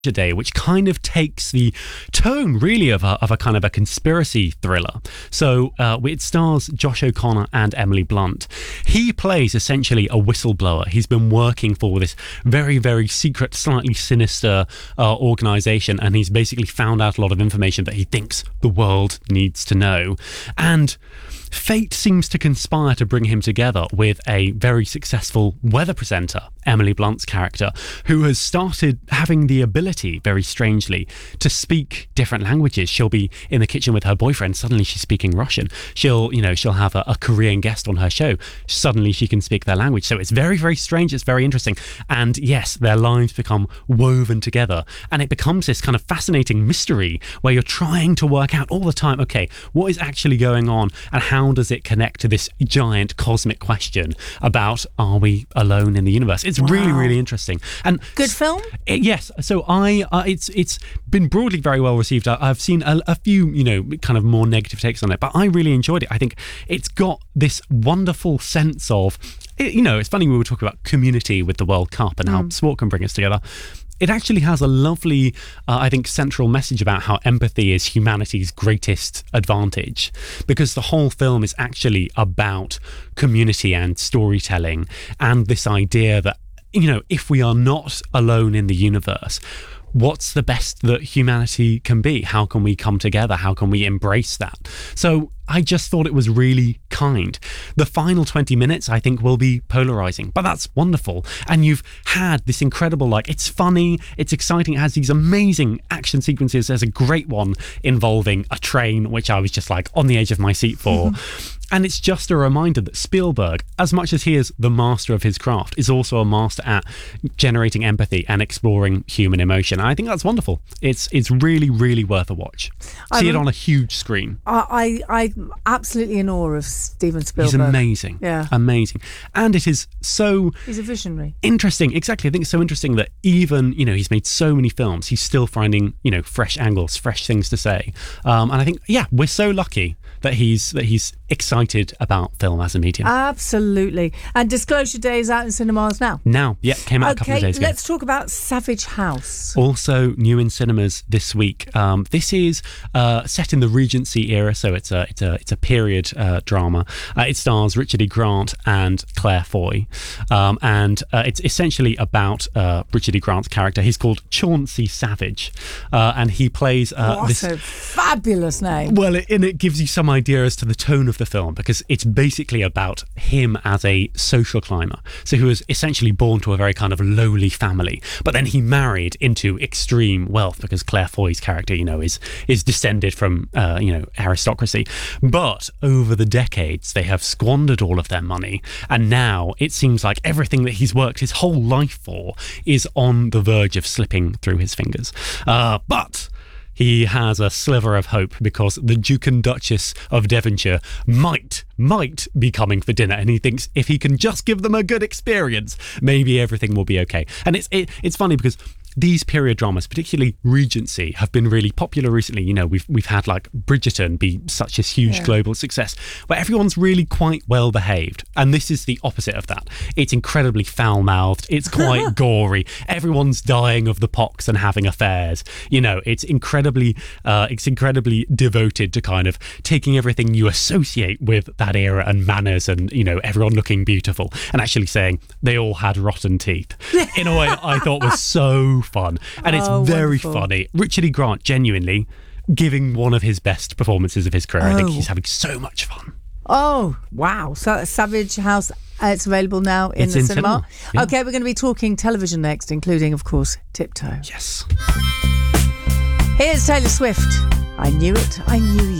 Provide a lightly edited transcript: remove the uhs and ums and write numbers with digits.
Day, which kind of takes the tone really of a kind of a conspiracy thriller. So it stars Josh O'Connor and Emily Blunt. He plays essentially a whistleblower. He's been working for this very, very secret, slightly sinister organisation, and he's basically found out a lot of information that he thinks the world needs to know. And fate seems to conspire to bring him together with a very successful weather presenter, Emily Blunt's character, who has started having the ability, very strangely, to speak different languages. She'll be in the kitchen with her boyfriend, suddenly she's speaking Russian. She'll have a Korean guest on her show, suddenly she can speak their language. So it's very, very strange, it's very interesting. And yes, their lives become woven together, and it becomes this kind of fascinating mystery where you're trying to work out all the time, okay, what is actually going on, and how does it connect to this giant cosmic question about, are we alone in the universe? It's really, really interesting. And good film? Yes. So it's been broadly very well received. I've seen a few, kind of more negative takes on it, but I really enjoyed it. I think it's got this wonderful sense of, it's funny, we were talking about community with the World Cup and how sport can bring us together. It actually has a lovely, I think, central message about how empathy is humanity's greatest advantage, because the whole film is actually about community and storytelling, and this idea that, if we are not alone in the universe, what's the best that humanity can be? How can we come together? How can we embrace that? So I just thought it was really kind. The final 20 minutes, I think, will be polarizing, but that's wonderful. And you've had this incredible, it's funny, it's exciting, it has these amazing action sequences. There's a great one involving a train, which I was just on the edge of my seat for. And it's just a reminder that Spielberg, as much as he is the master of his craft, is also a master at generating empathy and exploring human emotion. And I think that's wonderful. It's really, really worth a watch. See it on a huge screen. I'm absolutely in awe of Steven Spielberg. He's amazing. Yeah. Amazing. And it is so... He's a visionary. Interesting. Exactly. I think it's so interesting that even, he's made so many films, he's still finding, fresh angles, fresh things to say. And I think, we're so lucky that he's excited about film as a medium. Absolutely. And Disclosure Day is out in cinemas now. Came out a couple of days ago. Let's talk about Savage House. Also new in cinemas this week. This is set in the Regency era, so it's a period drama. It stars Richard E. Grant and Claire Foy, and it's essentially about Richard E. Grant's character. He's called Chauncey Savage, and he plays what a fabulous name. Well, and it gives you some idea as to the tone of the film, because it's basically about him as a social climber, so he was essentially born to a very kind of lowly family, but then he married into extreme wealth because Claire Foy's character, is descended from aristocracy. But over the decades, they have squandered all of their money, and now it seems like everything that he's worked his whole life for is on the verge of slipping through his fingers. But he has a sliver of hope, because the Duke and Duchess of Devonshire might be coming for dinner, and he thinks if he can just give them a good experience, maybe everything will be okay. And it's funny because these period dramas, particularly Regency, have been really popular recently. We've had Bridgerton be such a huge global success, where everyone's really quite well behaved, and this is the opposite of that. It's incredibly foul-mouthed, it's quite gory, everyone's dying of the pox and having affairs. It's incredibly devoted to kind of taking everything you associate with that era and manners, and everyone looking beautiful, and actually saying they all had rotten teeth in a way I thought was so fun. And it's very wonderful. Funny. Richard E. Grant genuinely giving one of his best performances of his career. I think he's having so much fun. Oh, wow. So Savage House, it's available now in the cinema. Yeah. Okay, we're going to be talking television next, including, of course, Tiptoe. Yes. Here's Taylor Swift. I knew it, I knew you.